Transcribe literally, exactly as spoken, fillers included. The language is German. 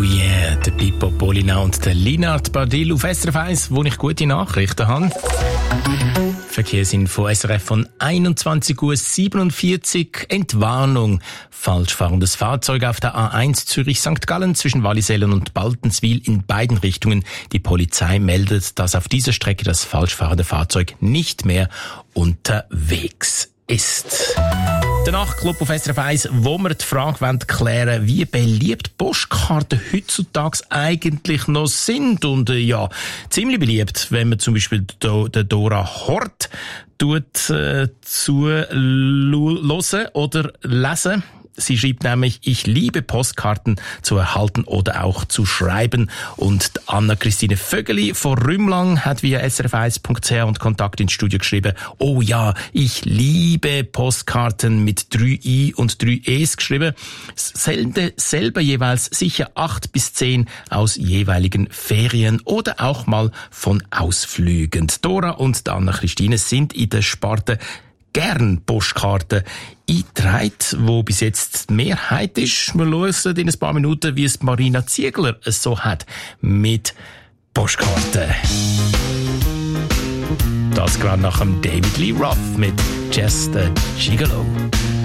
Oh yeah, der Pippo Polina und der Linard Badil auf S R F eins, wo ich gute Nachrichten habe. Verkehrsinfo S R F von einundzwanzig Uhr siebenundvierzig. Entwarnung. Falsch fahrendes Fahrzeug auf der A eins Zürich-Sankt Gallen zwischen Wallisellen und Baltenswil in beiden Richtungen. Die Polizei meldet, dass auf dieser Strecke das falsch fahrende Fahrzeug nicht mehr unterwegs ist. Der Nachtclub auf S R F eins, wo wir die Frage klären wollen, wie beliebt Postkarten heutzutage eigentlich noch sind. Und äh, ja, ziemlich beliebt, wenn man zum Beispiel do, der Dora Hort tut, äh, zu hören oder lesen. Sie schreibt nämlich, ich liebe Postkarten zu erhalten oder auch zu schreiben. Und Anna-Christine Vögeli von Rümlang hat via s r f eins punkt c h und Kontakt ins Studio geschrieben, oh ja, ich liebe Postkarten mit drei I und drei Es geschrieben. Sende selber jeweils sicher acht bis zehn aus jeweiligen Ferien oder auch mal von Ausflügen. Dora und Anna-Christine sind in der Sparte gern Postkarten eingetragen, wo bis jetzt die Mehrheit ist. Wir hören in ein paar Minuten, wie es Marina Ziegler es so hat mit Postkarten. Das gerade nach dem David Lee Roth mit Just a Gigolo.